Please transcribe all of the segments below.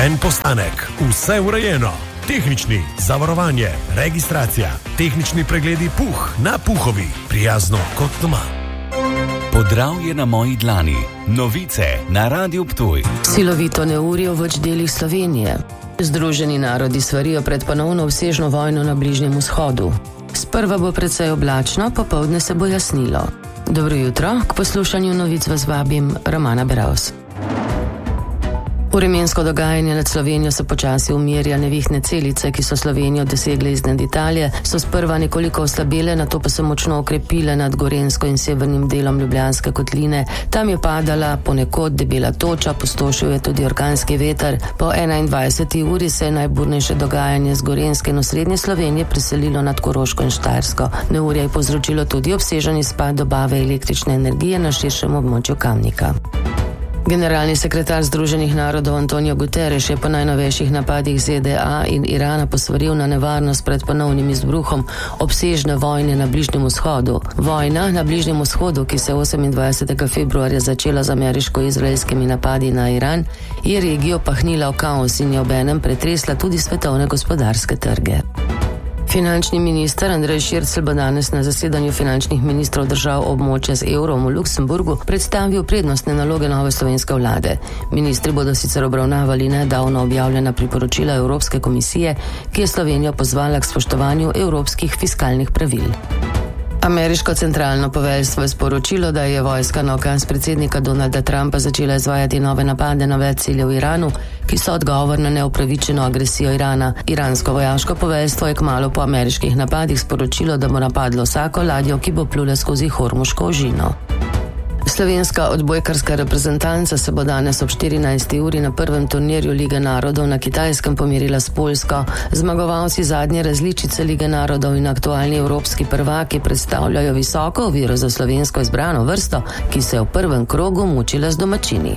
En postanek, vse urejeno. Tehnični, zavarovanje, registracija, tehnični pregledi Puh na Puhovi. Prijazno kot doma. Podravje na moji dlani. Novice na Radiu Ptuj. Silovito neurje v več delih Slovenije. Združeni narodi svarijo pred ponovno obsežno vojno na Bližnjem vzhodu. Sprva bo precej oblačno, popoldne se bo jasnilo. Dobro jutro, k poslušanju novic vas vabim Romana Beravs. Vremensko dogajanje nad Slovenijo se počasi umirja. Nevihne celice, ki so Slovenijo dosegle iznad Italije, so sprva nekoliko oslabele, nato pa so močno okrepile nad Gorenjsko in severnim delom Ljubljanske kotline. Tam je padala ponekod debela toča, pustošil je tudi orkanski veter. Po 21. uri se je najburnejše dogajanje z Gorenjske in osrednje Slovenije preselilo nad Koroško in Štajersko. Neurje je povzročilo tudi obsežen izpad dobave električne energije na širšem območju Kamnika. Generalni sekretar Združenih narodov Antonio Guterres je po najnovejših napadih ZDA in Irana posvaril na nevarnost pred ponovnim izbruhom obsežne vojne na Bližnjem vzhodu. Vojna na Bližnjem vzhodu, ki se je 28. februarja začela z ameriško-izraelskimi napadi na Iran, je regijo pahnila v kaos in je obenem pretresla tudi svetovne gospodarske trge. Finančni minister Andrej Šircelj bo danes na zasedanju finančnih ministrov držav območja z evrom v Luksemburgu predstavil prednostne naloge nove slovenske vlade. Ministri bodo sicer obravnavali nedavno objavljena priporočila Evropske komisije, ki je Slovenijo pozvala k spoštovanju evropskih fiskalnih pravil. Ameriško centralno poveljstvo je sporočilo, da je vojska na ukaz predsednika Donalda Trumpa začela izvajati nove napade na več ciljev v Iranu, ki so odgovor na neupravičeno agresijo Irana. Iransko vojaško poveljstvo je kmalu po ameriških napadih sporočilo, da bo napadlo vsako ladjo, ki bo plula skozi Hormuško ožino. Slovenska odbojkarska reprezentanca se bo danes ob 14. uri na prvem turnirju Lige narodov na Kitajskem pomirila s Poljsko. Zmagovalci zadnje različice Lige narodov in aktualni evropski prvaki predstavljajo visoko oviro za slovensko izbrano vrsto, ki se je v prvem krogu mučila z domačini.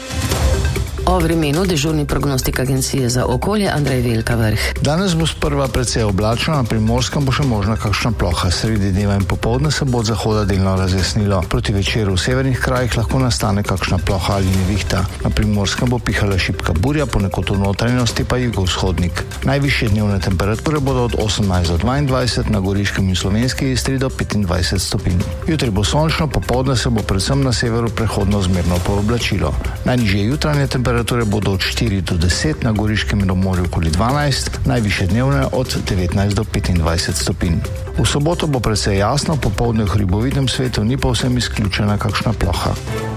O vremenu dežurni prognostik Agencije za okolje Andrej Velka Vrh. Danes bo sprva precej oblačno, na Primorskem bo še možna kakšna ploha. Sredi dneva in popoldne se bo od zahoda delno razjasnilo. Proti večeru v severnih krajih lahko nastane kakšna ploha ali nevihta. Na Primorskem bo pihala šibka burja, ponekod v notranjosti pa jugovzhodnik. Najvišje dnevne temperature bodo od 18 do 22, na Goriškem in Slovenski Istri do 25 stopinj. Jutri bo sončno, popoldne se bo predvsem na severu prehodno zmerno pooblačilo. Najnižje jutranje temperature bodo od 4 do 10, na Goriškem in območju okoli 12, najvišje dnevne od 19 do 25 stopinj. V soboto bo precej jasno, popoldne v hribovitnem svetu ni povsem izključena kakšna ploha.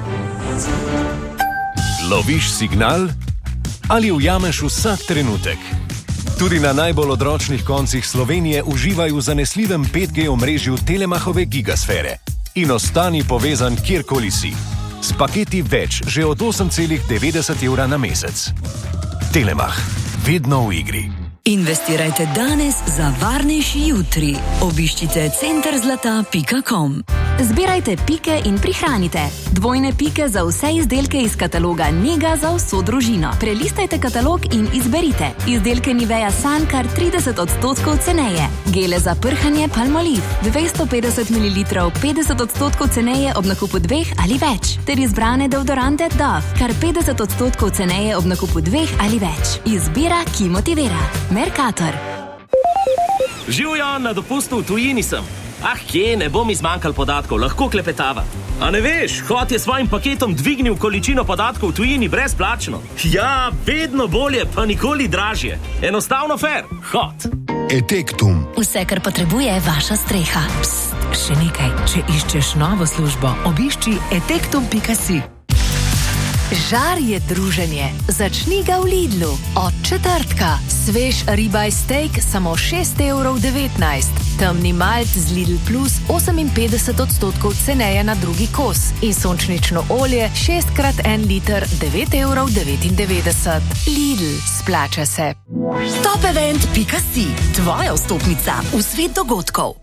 Loviš signal ali ujameš vsak trenutek? Tudi na najbolj odročnih koncih Slovenije uživaj v zanesljivem 5G omrežju Telemachove gigasfere in ostani povezan kjerkoli si. S paketi več že od 8,90 evra na mesec. Telemach. Vedno v igri. Investirajte danes za varnejši jutri. Obiščite centerzlata.com. Zbirajte pike in prihranite. Dvojne pike za vse izdelke iz kataloga Nega za vso družino. Prelistajte katalog in izberite. Izdelke Nivea Sun kar 30% ceneje. Gele za prhanje Palmolive 250 ml 50% ceneje ob nakupu 2 ali več. Ter izbrane deodorante Dove kar 50% ceneje ob nakupu 2 ali več. Izbira, ki motivira. Mercator. Živjo, na dopustu v tujini sem. Kje, ne bo mi zmanjkal podatkov, lahko klepetava. A ne veš, Hot je svojim paketom dvignil količino podatkov v tujini brezplačno. Ja, vedno bolje, pa nikoli dražje. Enostavno fair. Hot. Etektum. Vse, kar potrebuje vaša streha. Psst, še nekaj. Če iščeš novo službo, obišči etektum.si. Žar je druženje. Začni ga v Lidlu. Od četrtka. Svež ribaj steak samo 6,19 €. Temni malt z Lidl Plus 58% ceneje na drugi kos. In sončnično olje 6x1 liter 9,99 €. Lidl, splača se. Topevent.si. Tvoja vstopnica v svet dogodkov.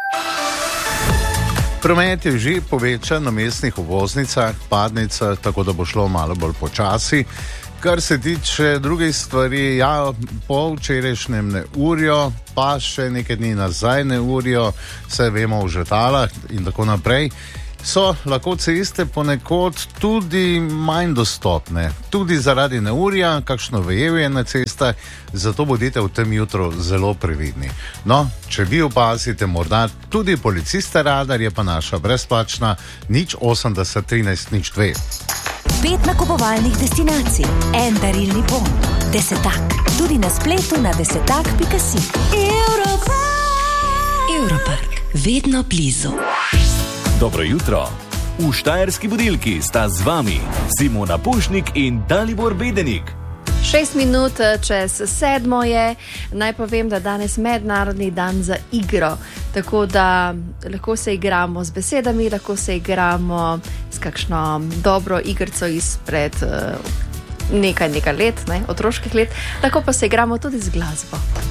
Promet je že povečan na mestnih obvoznicah, padnica, tako da bo šlo malo bolj počasi. Kar se tiče drugih stvari, ja, po včerajšnjem neurju, pa še nekaj dni nazaj neurju, vse vemo v Žetalah in tako naprej. so lahko ceste ponekod tudi manj dostopne, tudi zaradi neurja, kakšno vejevje na cestah, zato bodite v tem jutru zelo previdni. No, če vi opazite, morda tudi policista radar, je pa naša brezplačna 080 13 02. 5 nakupovalnih destinacij, en darilni bon, Desetak. Tudi na spletu na desetak.si. Europark, vedno blizu. Dobro jutro. V Štajerski budilki sta z vami Simona Pušnik in Dalibor Bedenik. 6 minut čez 7 je. Naj povem, da danes mednarodni dan za igro. Tako da lahko se igramo z besedami, lahko se igramo s kakšno dobro igrico izpred nekaj let, otroških let. Lahko pa se igramo tudi z glasbo.